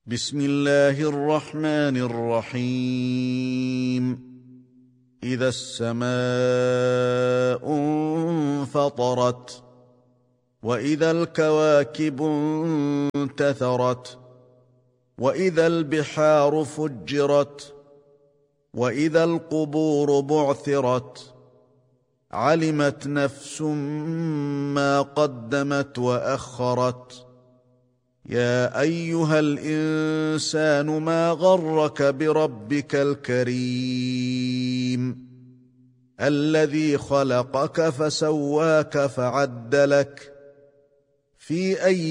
بسم الله الرحمن الرحيم إذا السماء انفطرت وإذا الكواكب انتثرت وإذا البحار فجرت وإذا القبور بعثرت علمت نفس ما قدمت وأخرت يا أيها الإنسان ما غرك بربك الكريم الذي خلقك فسواك فعدلك في أي